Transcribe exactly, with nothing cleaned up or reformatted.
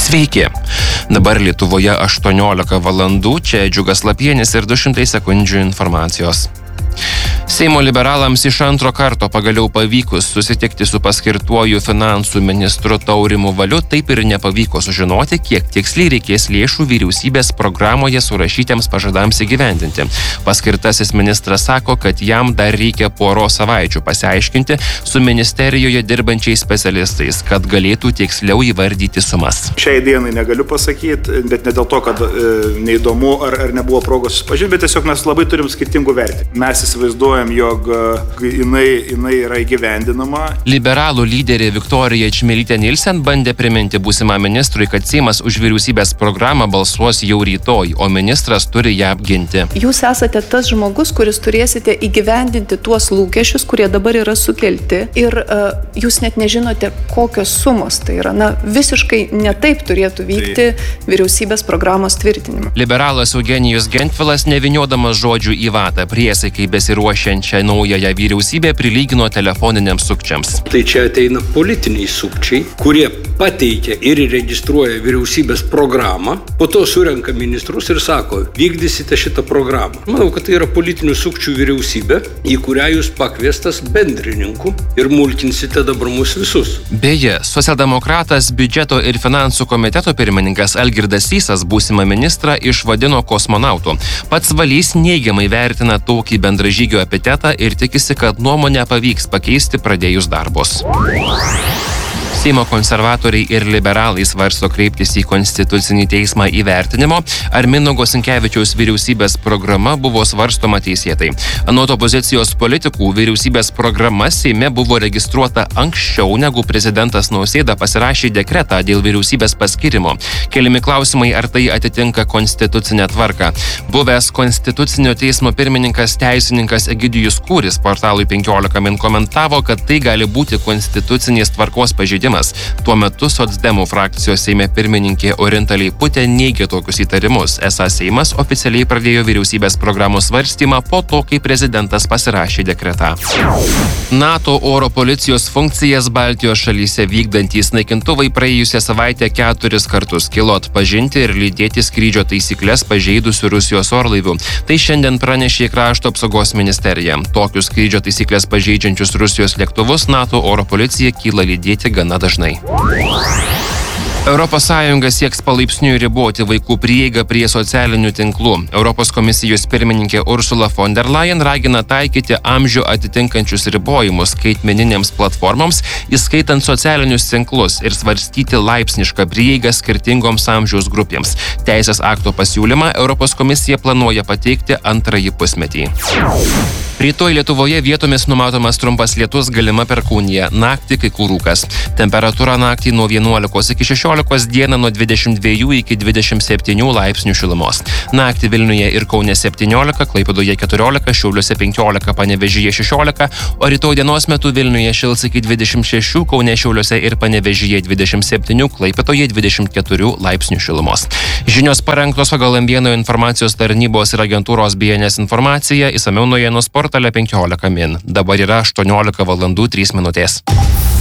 Sveiki. Dabar Lietuvoje aštuoniolika valandų, čia Džiugas Lapienis ir du šimtai sekundžių informacijos. Seimo liberalams iš antro karto pagaliau pavykus susitikti su paskirtuoju finansų ministru Taurimu Valiu, taip ir nepavyko sužinoti, kiek tiksliai reikės lėšų vyriausybės programoje surašytiems pažadams įgyvendinti. Paskirtasis ministras sako, kad jam dar reikia poros savaičių pasiaiškinti su ministerijoje dirbančiais specialistais, kad galėtų tiksliau įvardyti sumas. Šiai dienai negaliu pasakyti, bet ne dėl to, kad e, neįdomu ar, ar nebuvo progos susipažinti, bet tiesiog mes labai turim skirtingų vertinimų. Mes įsivaizduojam, jog jinai, jinai yra įgyvendinama. Liberalų lyderė Viktorija Čmilytė Nilsen bandė priminti būsimą ministrui, kad Seimas už vyriausybės programą balsuos jau rytoj, o ministras turi ją apginti. Jūs esate tas žmogus, kuris turėsite įgyvendinti tuos lūkesčius, kurie dabar yra sukelti ir uh, jūs net nežinote, kokios sumos tai yra. Na, visiškai netaip turėtų vykti vyriausybės programos tvirtinimą. Liberalas Eugenijus Gentvilas, nevyniodamas žodžių į vatą priesaikai besiruošiančią naująją vyriausybę, prilygino telefoniniams sukčiams. Tai čia ateina politiniai sukčiai, kurie pateikia ir registruoja vyriausybės programą, po to surenka ministrus ir sako, vykdysite šitą programą. Manau, kad tai yra politinių sukčių vyriausybė, į kurią jūs pakviestas bendrininku ir mulkinsite dabar mus visus. Beje, socialdemokratas biudžeto ir finansų komiteto pirmininkas Algirdas Sysas būsimą ministrą išvadino kosmonautu. Pats Valys neigiamai vertina tokį bendražygio epitetą ir tikisi, kad nuomonę pavyks pakeisti pradėjus darbus. Seimo konservatoriai ir liberalai svarsto kreiptis į Konstitucinį teismą įvertinimo, ar Mindaugo Sinkevičiaus vyriausybės programa buvo svarstoma teisėtai. Anot opozicijos politikų, vyriausybės programa Seime buvo registruota anksčiau, negu prezidentas Nausėda pasirašė dekretą dėl vyriausybės paskirimo. Keliami klausimai, ar tai atitinka konstitucinę tvarką. Buvęs Konstitucinio teismo pirmininkas teisininkas Egidijus Kūris portalui penkiolika min komentavo, kad tai gali būti konstitucinės tvarkos pažeidimas. Tuo metu Socdemų frakcijos Seime pirmininkė Orinta Leiputė neigė tokius įtarimus. Esą Seimas oficialiai pradėjo vyriausybės programos svarstymą po to, kai prezidentas pasirašė dekretą. NATO oro policijos funkcijas Baltijos šalyse vykdantys naikintuvai praėjusią savaitę keturis kartus kilo atpažinti ir lydėti skrydžio taisyklės pažeidusių Rusijos orlaivių. Tai šiandien pranešė Krašto apsaugos ministerija. Tokius skrydžio taisyklės pažeidžiančius Rusijos lėktuvus NATO oro policija kyla lydėti gana dažnai. Europos Sąjunga sieks palaipsniui riboti vaikų prieigą prie socialinių tinklų. Europos komisijos pirmininkė Ursula von der Leyen ragina taikyti amžių atitinkančius ribojimus skaitmeninėms platformoms, įskaitant socialinius tinklus ir svarstyti laipsnišką prieigą skirtingoms amžiaus grupėms. Teisės akto pasiūlymą Europos komisija planuoja pateikti antrąjį pusmetį. Rytoj Lietuvoje vietomis numatomas trumpas lietus, galima perkūnija, naktį kai kur rūkas. Temperatūra naktį nuo vienuolikos iki šešiolikos, dieną nuo dvidešimt dviejų iki dvidešimt septynių laipsnių šilumos. Naktį Vilniuje ir Kaune septyniolika, Klaipėdoje keturiolika, Šiauliuose penkiolika, Panevėžyje šešiolika, o rytoj dienos metu Vilniuje šils iki dvidešimt šešių, Kaune, Šiauliuose ir Panevėžyje dvidešimt septynių, Klaipėdoje dvidešimt keturių laipsnių šilumos. Žinios parengtos pagal M vieno informacijos tarnybos ir agentūros B N S informaciją, išsamiau naujienų portale penkiolika min. Dabar yra aštuoniolika valandų trys minutės.